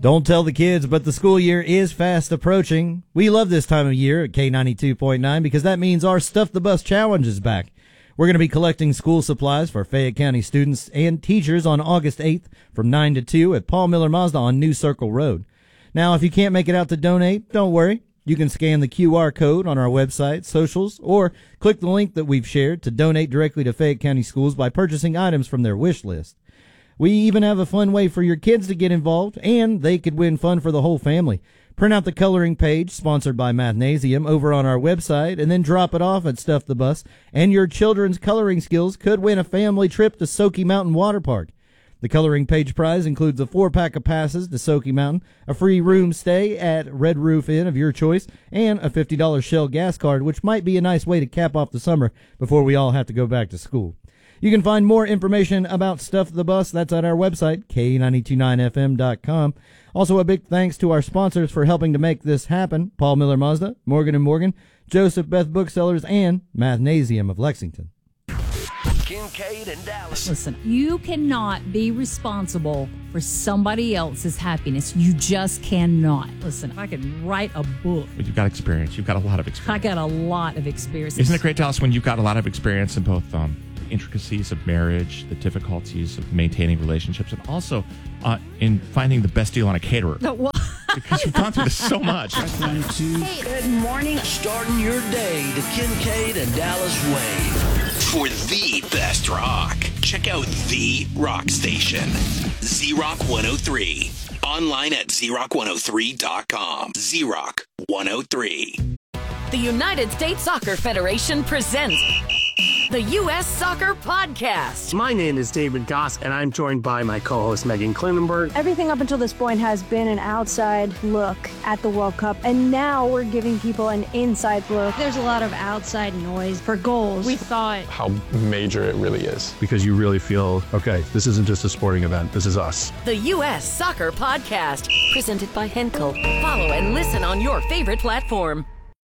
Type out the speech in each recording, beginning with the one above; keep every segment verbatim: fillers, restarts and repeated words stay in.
Don't tell the kids, but the school year is fast approaching. We love this time of year at K ninety-two point nine because that means our Stuff the Bus Challenge is back. We're going to be collecting school supplies for Fayette County students and teachers on August eighth from nine to two at Paul Miller Mazda on New Circle Road. Now, if you can't make it out to donate, don't worry. You can scan the Q R code on our website, socials, or click the link that we've shared to donate directly to Fayette County Schools by purchasing items from their wish list. We even have a fun way for your kids to get involved, and they could win fun for the whole family. Print out the coloring page, sponsored by Mathnasium, over on our website, and then drop it off at Stuff the Bus, and your children's coloring skills could win a family trip to Soaky Mountain Water Park. The coloring page prize includes a four-pack of passes to Soaky Mountain, a free room stay at Red Roof Inn of your choice, and a fifty dollars Shell gas card, which might be a nice way to cap off the summer before we all have to go back to school. You can find more information about Stuff the Bus. That's at our website, K nine two nine F M dot com. Also, a big thanks to our sponsors for helping to make this happen: Paul Miller Mazda, Morgan and Morgan, Joseph Beth Booksellers, and Mathnasium of Lexington. Kincaid and Dallas. Listen, you cannot be responsible for somebody else's happiness. You just cannot. Listen, if I could write a book. But you've got experience. You've got a lot of experience. I got a lot of experience. Isn't it great, Dallas, when you've got a lot of experience in both um, intricacies of marriage, the difficulties of maintaining relationships, and also uh, in finding the best deal on a caterer? No, well, because you've gone through this so much. Hey, good morning. Starting your day the Kincaid and Dallas way. For the best rock, check out The Rock Station. Z-Rock one oh three. Online at Z rock one oh three dot com. Z-Rock one oh three. The United States Soccer Federation presents the U S Soccer Podcast. My name is David Goss, and I'm joined by my co-host Megan Klinenberg. Everything up until this point has been an outside look at the World Cup, and now we're giving people an inside look. There's a lot of outside noise for goals. We thought how major it really is. Because you really feel, okay, this isn't just a sporting event, this is us. The U S Soccer Podcast, presented by Henkel. Follow and listen on your favorite platform.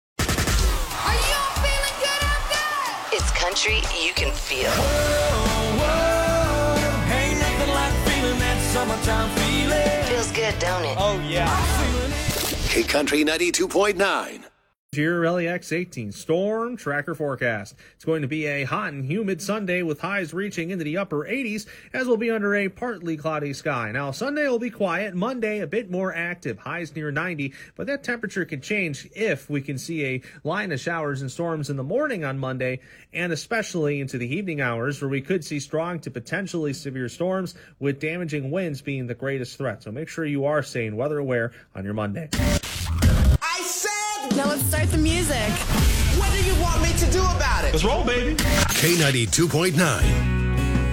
It's country you can feel. Whoa, whoa, ain't nothing like feeling that summertime feeling. Feels good, don't it? Oh, yeah. K Country ninety-two point nine. Your L A X eighteen Storm Tracker Forecast. It's going to be a hot and humid Sunday with highs reaching into the upper eighties, as we'll be under a partly cloudy sky. Now, Sunday will be quiet. Monday, a bit more active. Highs near ninety, but that temperature could change if we can see a line of showers and storms in the morning on Monday, and especially into the evening hours, where we could see strong to potentially severe storms, with damaging winds being the greatest threat. So make sure you are staying weather aware on your Monday. I said... Now let's start the music. What do you want me to do about it? Let's roll, baby. K ninety-two point nine.